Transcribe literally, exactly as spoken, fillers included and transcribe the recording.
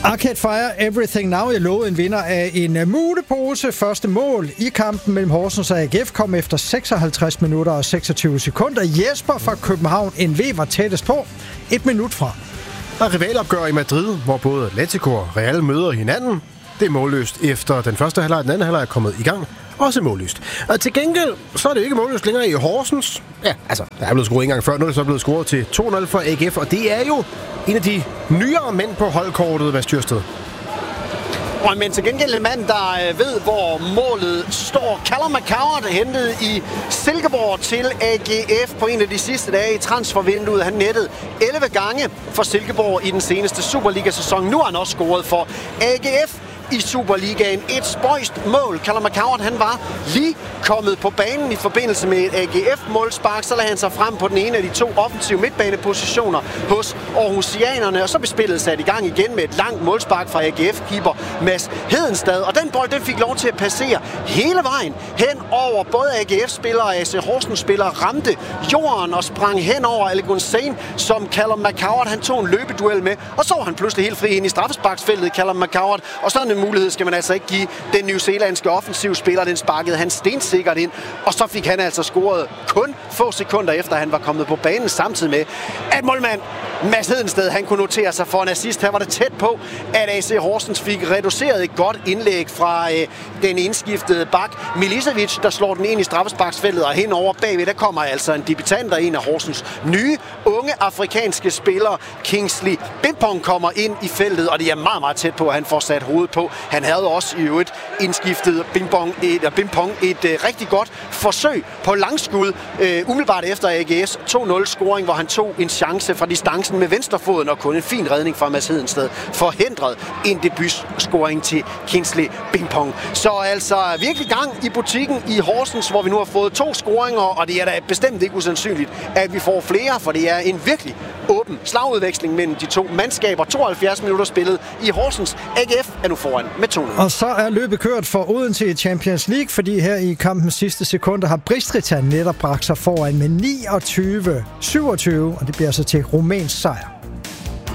Arcade Fire Everything Now. Jeg lovede en vinder af en mulepose. Første mål i kampen mellem Horsens og A G F kom efter seksoghalvtreds minutter og seksogtyve sekunder. Jesper fra København N V var tættest på. Et minut fra. Der er rivalopgør i Madrid, hvor både Atletico og Real møder hinanden. Det er målløst efter den første halvleg, den anden halvleg er kommet i gang. Også målløst. Og til gengæld, så er det ikke målløst længere i Horsens. Ja, altså, der er blevet scoret en gang før. Nu er det så blevet scoret til to nul for A G F, og det er jo en af de nyere mænd på holdkortet, Mads Thyrsted. Men til gengæld en mand, der ved, hvor målet står. Callum McCoward hentet i Silkeborg til A G F på en af de sidste dage i transfervinduet. Han nettede elleve gange for Silkeborg i den seneste Superliga-sæson. Nu har han også scoret for A G F i Superligaen. Et spøjst mål. Callum McCoward, han var lige kommet på banen i forbindelse med et A G F-målspark. Så lagde han sig frem på den ene af de to offensive midtbanepositioner hos Aarhusianerne. Og så blev spillet sat i gang igen med et langt målspark fra A G F-keeper Mads Hedenstad. Og den bold, den fik lov til at passere hele vejen hen over både A G F-spillere og A C Horsens-spillere. Ramte jorden og sprang hen over Al Ghussein, som Callum McCoward, han tog en løbeduel med. Og så var han pludselig helt fri ind i straffesparksfeltet, Callum McCoward. Og sådan en mulighed skal man altså ikke give den newzealandske offensivspiller. Den sparkede han stensikkert ind, og så fik han altså scoret kun få sekunder efter, han var kommet på banen, samtidig med, at målmand Mads Hedensted, han kunne notere sig for en assist. Her var det tæt på, at A C Horsens fik reduceret et godt indlæg fra øh, den indskiftede bak Milicevic, der slår den ind i straffesparksfeltet, og henover bagved, der kommer altså en debutant og en af Horsens nye, unge afrikanske spillere, Kingsley Bimpong, kommer ind i feltet, og det er meget, meget tæt på, at han får sat hovedet på. Han havde også i øvrigt indskiftet Bimpong et, Bimpong et øh, rigtig godt forsøg på langskud, øh, umiddelbart efter A G F's to nul scoring, hvor han tog en chance fra distancen med venstrefoden, og kun en fin redning fra Mads Hedensted forhindret en debutscoring til Kingsley Bimpong. Så altså virkelig gang i butikken i Horsens, hvor vi nu har fået to scoringer, og det er da bestemt ikke usandsynligt, at vi får flere, for det er en virkelig åben slagudveksling mellem de to mandskaber. tooghalvfjerds minutter spillet i Horsens. A G F er nu foran med to nul. Og så er løbet kørt for Odense i Champions League, fordi her i kampens sidste sekunder har Bistrița netop bragt sig foran med niogtyve syvogtyve, og det bliver så til rumænsk sejr.